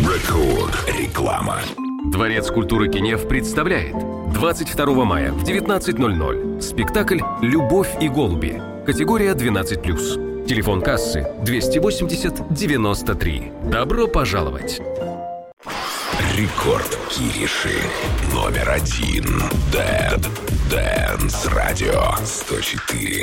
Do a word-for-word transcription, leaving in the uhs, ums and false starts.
Рекорд. Реклама. Дворец культуры Кенев представляет двадцать второго мая в девятнадцать ноль ноль спектакль «Любовь и голуби». Категория двенадцать плюс. Телефон кассы двести восемьдесят девяносто три. Добро пожаловать! Рекорд Кириши. Номер один. Dead Dance Radio сто четыре.